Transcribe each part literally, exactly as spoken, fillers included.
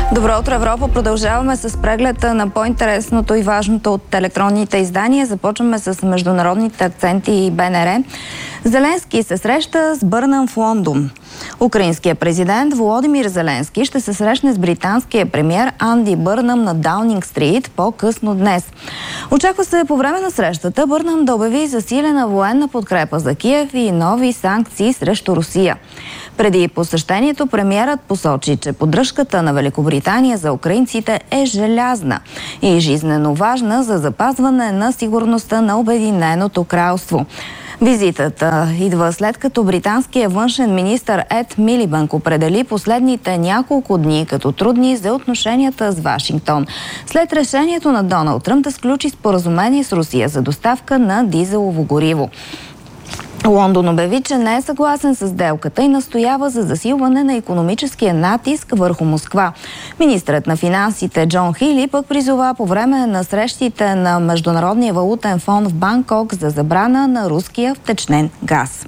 Добро утро, Европа! Продължаваме с прегледа на по-интересното и важното от електронните издания. Започваме с международните акценти и БНР. Зеленски се среща с Бърнам в Лондон. Украинският президент Володимир Зеленски ще се срещне с британския премиер Анди Бърнам на Даунинг Стрит по-късно днес. Очаква се по време на срещата Бърнам да обяви засилена военна подкрепа за Киев и нови санкции срещу Русия. Преди посещението премиерът посочи, че поддръжката на Великобритания за украинците е желязна и жизнено важна за запазване на сигурността на Обединеното кралство. Визитата идва след като британският външен министър Ед Милибънк определи последните няколко дни като трудни за отношенията с Вашингтон, след решението на Доналд Тръмп да сключи споразумение с Русия за доставка на дизелово гориво. Лондон обяви, че не е съгласен с сделката и настоява за засилване на икономическия натиск върху Москва. Министърът на финансите Джон Хили пък призова по време на срещите на Международния валутен фонд в Банкок за забрана на руския втечнен газ.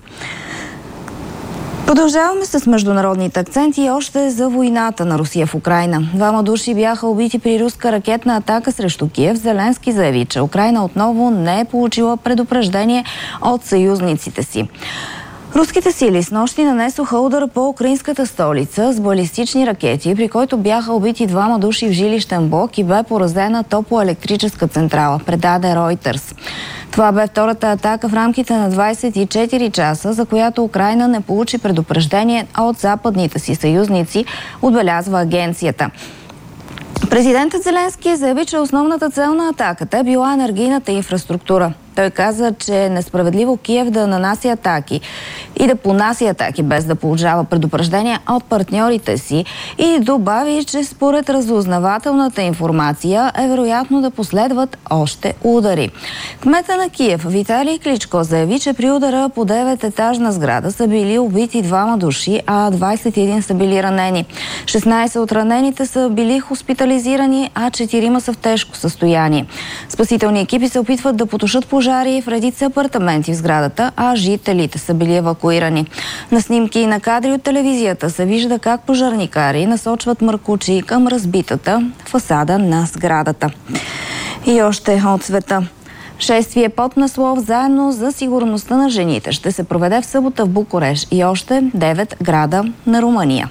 Продължаваме с международните акценти и още за войната на Русия в Украйна. Двама души бяха убити при руска ракетна атака срещу Киев. Зеленски заяви, че Украйна отново не е получила предупреждение от съюзниците си. Руските сили снощи нанесоха удар по украинската столица с балистични ракети, при който бяха убити двама души в жилищен блок и бе поразена топлоелектрическа централа, предаде Reuters. Това бе втората атака в рамките на двадесет и четири часа, за която Украйна не получи предупреждение от западните си съюзници, отбелязва агенцията. Президентът Зеленски заяви, че основната цел на атаката е била енергийната инфраструктура. Той каза, че е несправедливо Киев да нанася атаки и да понася атаки без да получава предупреждения от партньорите си и добави, че според разузнавателната информация е вероятно да последват още удари. Кмета на Киев Виталий Кличко заяви, че при удара по девететажна сграда са били убити двама души, а двадесет и един са били ранени. шестнадесет от ранените са били хоспитализирани, а четирима са в тежко състояние. Спасителни екипи се опитват да потушат пожари в редица апартаменти в сградата, а жителите са били евакуирани. На снимки и на кадри от телевизията се вижда как пожарникари насочват мъркучи към разбитата фасада на сградата. И още от света. Шествие под наслов "Заедно за сигурността на жените" ще се проведе в събота в Букурещ и още девет града на Румъния.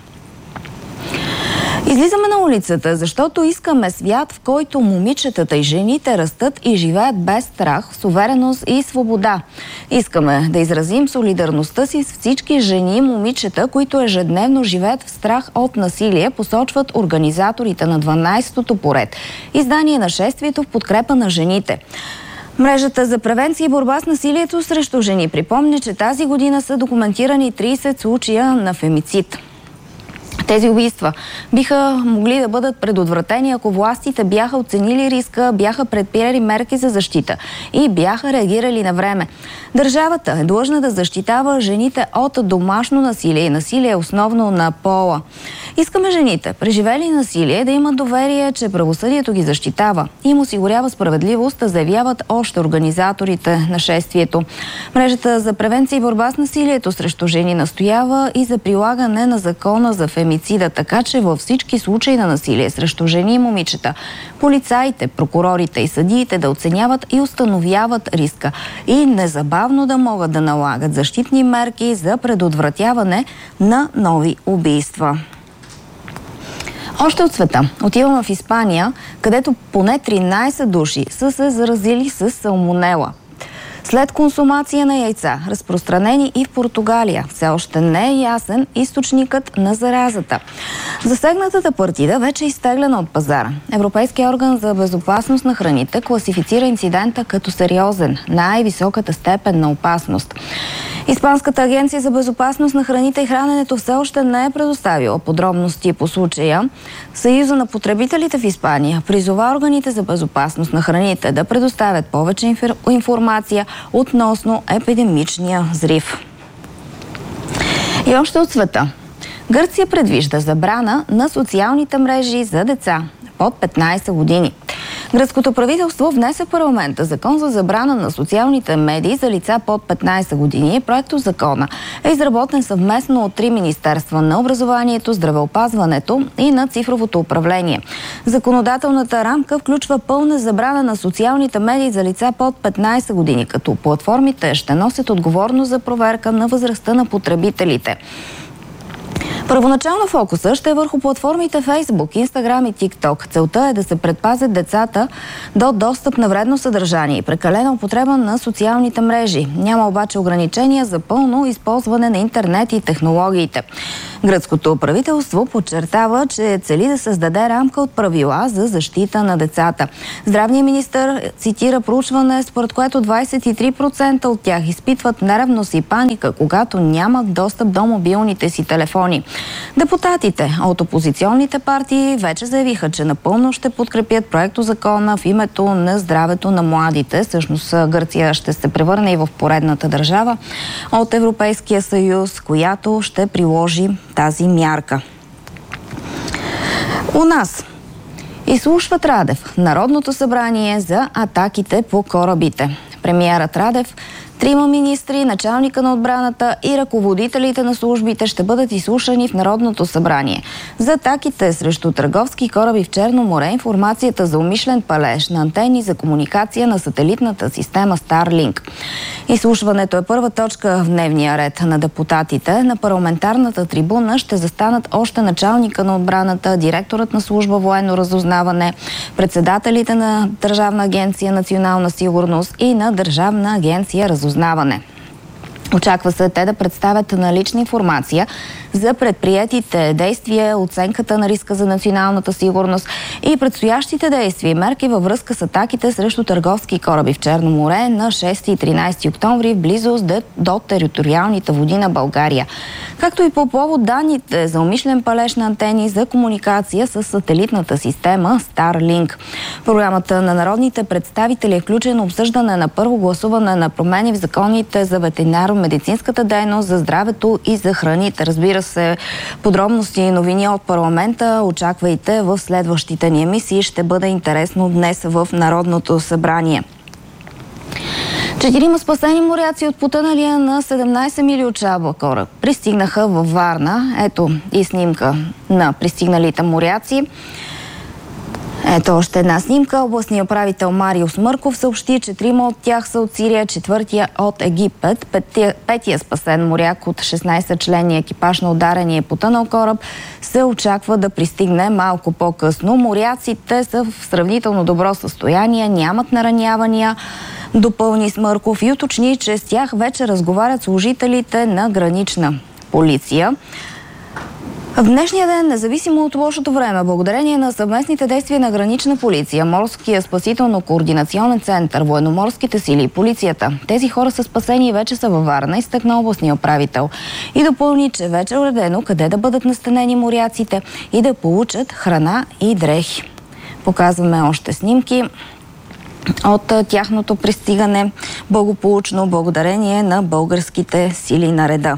Излизаме на улицата, защото искаме свят, в който момичетата и жените растат и живеят без страх, с увереност и свобода. Искаме да изразим солидарността си с всички жени и момичета, които ежедневно живеят в страх от насилие, посочват организаторите на дванадесетото поред издание на шествието в подкрепа на жените. Мрежата за превенция и борба с насилието срещу жени припомня, че тази година са документирани тридесет случая на фемицид. Тези убийства биха могли да бъдат предотвратени, ако властите бяха оценили риска, бяха предприели мерки за защита и бяха реагирали на време. Държавата е длъжна да защитава жените от домашно насилие и насилие основно на пола. Искаме жените, преживели насилие, да имат доверие, че правосъдието ги защитава и им осигурява справедливост, да заявяват още организаторите на шествието. Мрежата за превенция и борба с насилието срещу жени настоява и за прилагане на закона за фемицида, така че във всички случаи на насилие срещу жени и момичета, полицаите, прокурорите и съдиите да оценяват и установяват риска и незабавно да могат да налагат защитни мерки за предотвратяване на нови убийства. Още от света. Отиваме в Испания, където поне тринадесет души са се заразили с салмонела след консумация на яйца, разпространени и в Португалия. Все още не е ясен източникът на заразата. Засегнатата партида вече е изтеглена от пазара. Европейският орган за безопасност на храните класифицира инцидента като сериозен, най-високата степен на опасност. Испанската агенция за безопасност на храните и храненето все още не е предоставила подробности по случая. Съюза на потребителите в Испания призова органите за безопасност на храните да предоставят повече информация относно епидемичния взрив. И още от света. Гърция предвижда забрана на социалните мрежи за деца под петнадесет години. Гръцкото правителство внесе в парламента закон за забрана на социалните медии за лица под петнайсет години. Проектът закона е изработен съвместно от три министерства на образованието, здравеопазването и на цифровото управление. Законодателната рамка включва пълна забрана на социалните медии за лица под петнайсет години, като платформите ще носят отговорност за проверка на възрастта на потребителите. Първоначално фокуса ще е върху платформите Facebook, Instagram и TikTok. Целта е да се предпазят децата до достъп на вредно съдържание и прекалена употреба на социалните мрежи. Няма обаче ограничения за пълно използване на интернет и технологиите. Гръцкото правителство подчертава, че цели да създаде рамка от правила за защита на децата. Здравният министър цитира проучване, според което двайсет и три процента от тях изпитват нервност и паника, когато нямат достъп до мобилните си телефони. Депутатите от опозиционните партии вече заявиха, че напълно ще подкрепят проектозакона в името на здравето на младите. Всъщност Гърция ще се превърне и в поредната държава от Европейския съюз, която ще приложи тази мярка. У нас изслушват Радев Народното събрание за атаките по корабите. Премиерът Радев, трима министри, началника на отбраната и ръководителите на службите ще бъдат изслушани в Народното събрание. За атаките срещу търговски кораби в Черно море, информацията за умишлен палеж на антени за комуникация на сателитната система Starlink. Изслушването е първа точка в дневния ред на депутатите. На парламентарната трибуна ще застанат още началника на отбраната, директорът на служба военно разузнаване, председателите на Държавна агенция национална сигурност и на Държавна агенция разузнаване. Очаква се те да представят налична информация за предприетите действия, оценката на риска за националната сигурност и предстоящите действия и мерки във връзка с атаките срещу търговски кораби в Черно море на шести и тринайсети октомври в близост до териториалните води на България. Както и по повод данните за умишлен палеж на антени за комуникация с сателитната система Starlink. Програмата на народните представители е включено обсъждане на първо гласуване на промени в законите за ветеринарно-медицинската дейност, за здравето и за храните. Разбира се, подробности и новини от парламента очаквайте в следващите ни емисии. Ще бъде интересно днес в Народното събрание. Четирима спасени моряци от потъналия на седемнайсет мили от Шабла кораб пристигнаха във Варна. Ето и снимка на пристигналите моряци. Ето още една снимка. Областният управител Мариус Мърков съобщи, че трима от тях са от Сирия, четвъртия от Египет. Петия, петия спасен моряк от шестнайсетчленния екипаж на ударения потънал кораб се очаква да пристигне малко по-късно. Моряците са в сравнително добро състояние, нямат наранявания. Допълни Смърков и уточни, че с тях вече разговарят служителите на гранична полиция. В днешния ден, независимо от лошото време, благодарение на съвместните действия на гранична полиция, Морския спасително-координационен център, военноморските сили и полицията, тези хора са спасени и вече са във Варна, изтъкна областния управител. И допълни, че вече е уредено къде да бъдат настанени моряците и да получат храна и дрехи. Показваме още снимки от тяхното пристигане благополучно благодарение на българските сили на реда.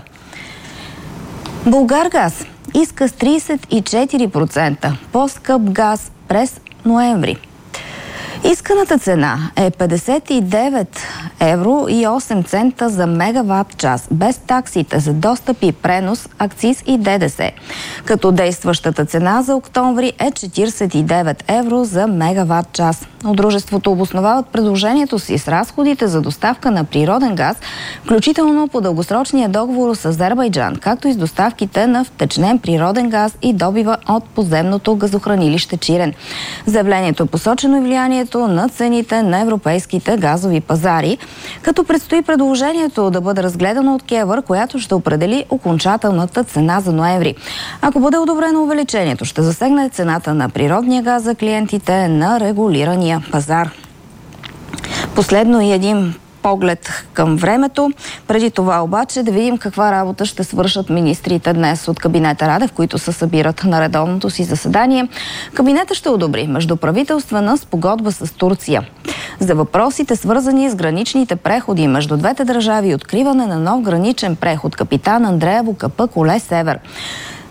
Булгаргаз иска с трийсет и четири процента по-скъп газ през ноември. Исканата цена е петдесет и девет евро и осем цента за мегаватт час, без таксите за достъп и пренос, акциз и ДДС. Като действащата цена за октомври е четирийсет и девет евро за мегаватт час. От дружеството обосновават предложението си с разходите за доставка на природен газ, включително по дългосрочния договор с Азербайджан, както и с доставките на втечнен природен газ и добива от подземното газохранилище Чирен. Заявлението е посочено и влиянието на цените на европейските газови пазари, като предстои предложението да бъде разгледано от КЕВР, която ще определи окончателната цена за ноември. Ако бъде одобрено увеличението, ще засегне цената на природния газ за клиентите на регулирания пазар. Последно и един поглед към времето. Преди това обаче да видим каква работа ще свършат министрите днес от кабинета Радев, които се събират на редовното си заседание. Кабинета ще одобри междуправителствена спогодба с Турция за въпросите, свързани с граничните преходи между двете държави и откриване на нов граничен преход Капитан Андреево К П Коле Север.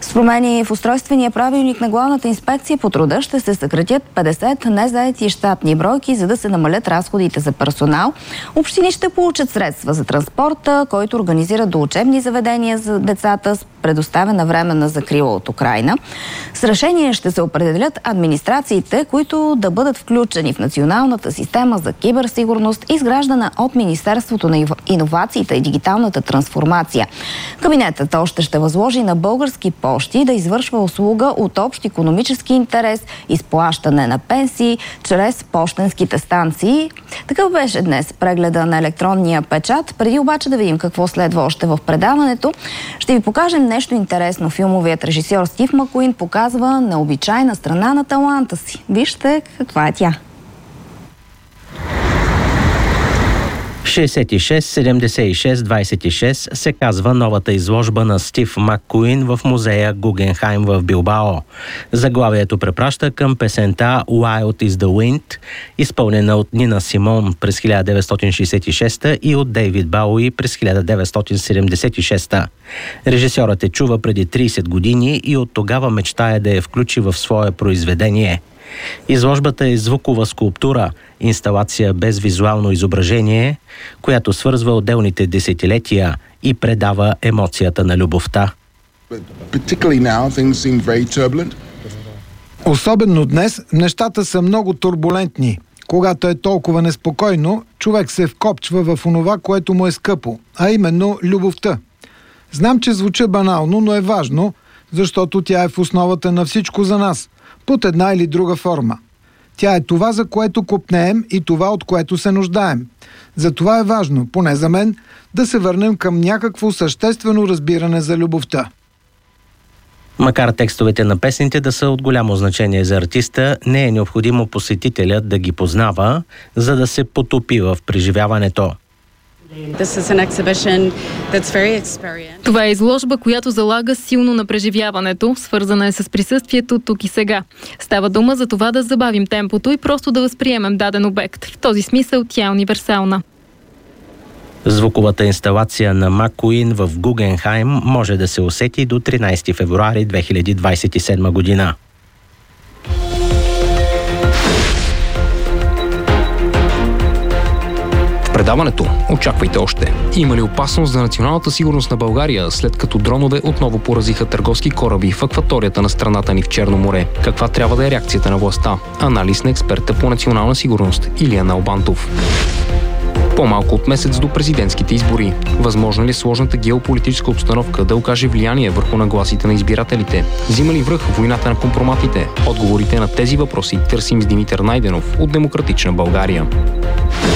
С промени в устройствения правилник на Главната инспекция по труда ще се съкратят петдесет незаети щатни бройки, за да се намалят разходите за персонал. Общини ще получат средства за транспорта, който организира до учебни заведения за децата с предоставена временна закрила от Украйна. С решение ще се определят администрациите, които да бъдат включени в националната система за киберсигурност, изграждана от Министерството на иновациите и дигиталната трансформация. Кабинетът още ще възложи на Български пощи да извършва услуга от общ икономически интерес, изплащане на пенсии чрез пощенските станции. Такъв беше днес прегледа на електронния печат. Преди обаче да видим какво следва още в предаването, ще ви покажем нещо интересно. Филмовият режисьор Стив Макуин показва необичайна страна на таланта си. Вижте каква е тя. шейсет и шест седемдесет и шест двайсет и шест се казва новата изложба на Стив Макуин в музея Гугенхайм в Билбао. Заглавието препраща към песента Wild is the Wind, изпълнена от Нина Симон през хиляда деветстотин шейсет и шеста и от Дейвид Бауи през хиляда деветстотин седемдесет и шеста. Режисьорът е чува преди трийсет години и от тогава мечтае да я включи в свое произведение. Изложбата е звукова скулптура, инсталация без визуално изображение, която свързва отделните десетилетия и предава емоцията на любовта. Особено днес нещата са много турбулентни. Когато е толкова неспокойно, човек се вкопчва в онова, което му е скъпо, а именно любовта. Знам, че звучи банално, но е важно, защото тя е в основата на всичко за нас, под една или друга форма. Тя е това, за което копнеем и това, от което се нуждаем. Затова е важно, поне за мен, да се върнем към някакво съществено разбиране за любовта. Макар текстовете на песните да са от голямо значение за артиста, не е необходимо посетителят да ги познава, за да се потопи в преживяването. Това е изложба, която залага силно на преживяването, свързана е с присъствието тук и сега. Става дума за това да забавим темпото и просто да възприемем даден обект. В този смисъл тя е универсална. Звуковата инсталация на Макуин в Гугенхайм може да се усети до тринайсети февруари две хиляди двайсет и седма година. Предаването очаквайте още. Има ли опасност за националната сигурност на България, след като дронове отново поразиха търговски кораби в акваторията на страната ни в Черно море? Каква трябва да е реакцията на властта? Анализ на експерта по национална сигурност Илия Налбантов. По-малко от месец до президентските избори. Възможно ли е сложната геополитическа обстановка да окаже влияние върху нагласите на избирателите? Взима ли връх войната на компроматите? Отговорите на тези въпроси търсим с Димитър Найденов от Демократична България.